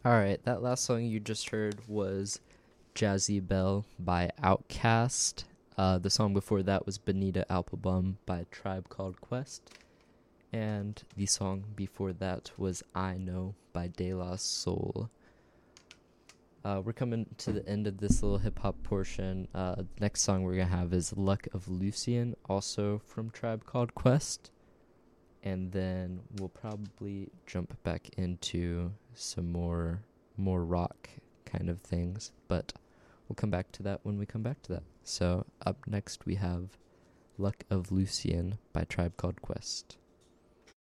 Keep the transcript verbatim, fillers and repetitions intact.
Alright, that last song you just heard was Jazzy Bell by Outkast. Uh, the song before that was Bonita Applebum by Tribe Called Quest. And the song before that was I Know by De La Soul. Uh, we're coming to the end of this little hip-hop portion. Uh, the next song we're going to have is Luck of Lucian, also from Tribe Called Quest. And then we'll probably jump back into some more more rock kind of things, but we'll come back to that when we come back to that. So up next we have Luck of Lucian by Tribe Called Quest.